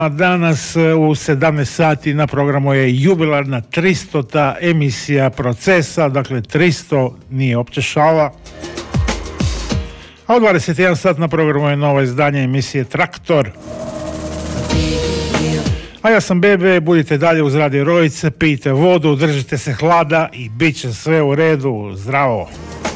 Danas u 17 sati na programu je jubilarna 300. emisija Procesa, dakle 300 nije opće šala. A u 21 sat na programu je novo izdanje emisije Traktor. A ja sam Bebe, budite dalje uz Radio Rojice, pijte vodu, držite se hlada i bit će sve u redu. Zdravo!